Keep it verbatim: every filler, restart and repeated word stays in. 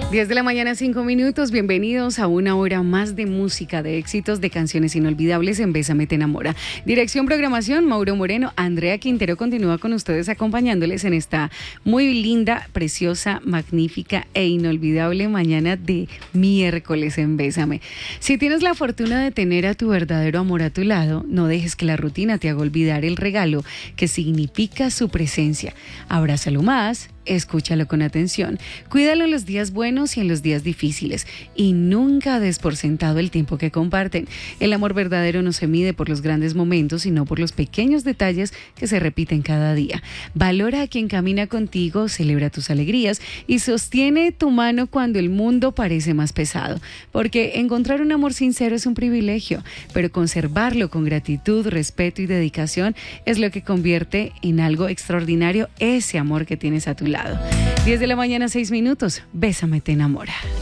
diez de la mañana, cinco minutos. Bienvenidos a una hora más de música, de éxitos, de canciones inolvidables en Bésame Te Enamora. Dirección, programación, Mauro Moreno. Andrea Quintero continúa con ustedes acompañándoles en esta muy linda, preciosa, magnífica e inolvidable mañana de miércoles en Bésame. Si tienes la fortuna de tener a tu verdadero amor a tu lado, no dejes que la rutina te haga olvidar el regalo que significa su presencia. Abrázalo más. Escúchalo con atención, cuídalo en los días buenos y en los días difíciles y nunca des por sentado el tiempo que comparten. El amor verdadero no se mide por los grandes momentos, sino por los pequeños detalles que se repiten cada día. Valora a quien camina contigo, celebra tus alegrías y sostiene tu mano cuando el mundo parece más pesado, porque encontrar un amor sincero es un privilegio, pero conservarlo con gratitud, respeto y dedicación es lo que convierte en algo extraordinario ese amor que tienes a tu lado. diez de la mañana, seis minutos. Bésame Te Enamora.